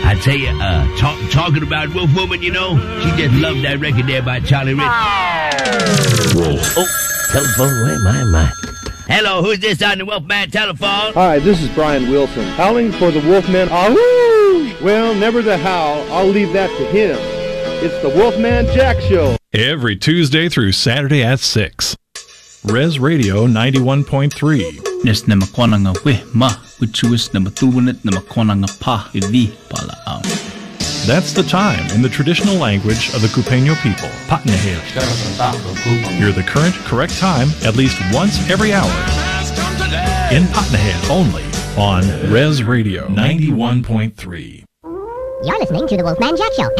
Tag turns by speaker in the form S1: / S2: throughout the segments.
S1: I tell you, talking about Wolf Woman, you know, she just loved that record there by Charlie Rich. Oh, telephone, where am I? Hello, who's this on the Wolfman telephone?
S2: Hi, this is Brian Wilson. Howling for the Wolfman. Ahoo! Well, never the howl. I'll leave that to him. It's the Wolfman Jack Show.
S3: Every Tuesday through Saturday at 6. Res Radio 91.3.
S4: Nes na makwana nga we ma wichuis na matubunet na makwana nga pa ivi pala ang.
S3: That's the time in the traditional language of the Cupeño people, Patnahel. Hear the current, correct time at least once every hour. In Patnahel only on Res Radio 91.3.
S5: You're listening to the Wolfman Jack Show.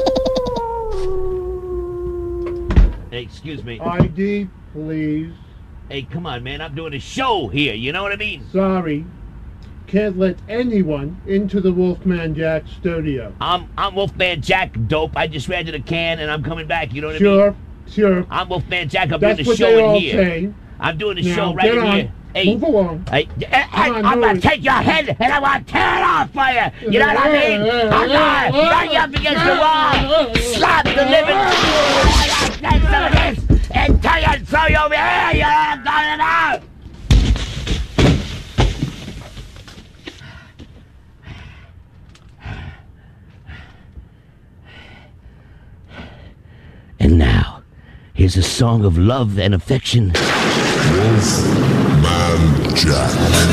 S1: Hey, excuse me.
S6: ID, please.
S1: Hey, come on, man. I'm doing a show here. You know what I mean?
S6: Sorry. Can't let anyone into the Wolfman Jack studio.
S1: I'm Wolfman Jack, dope. I just ran to the can and I'm coming back. You know what I mean?
S6: Sure.
S1: I'm Wolfman Jack. I'm
S6: That's
S1: doing the
S6: what
S1: show
S6: they
S1: in
S6: all
S1: here.
S6: say.
S1: I'm doing the
S6: Now,
S1: show right
S6: get
S1: in
S6: on.
S1: here. Hey,
S6: move along.
S1: Hey, I'm gonna take your head and I'm gonna tear it off for you. You know what I mean? I'm gonna knock you up against the wall, slap the living sense of this, and tell you and throw you over here. You know what I'm talking about? And now, here's a song of love and affection.
S7: Wolfman Jack.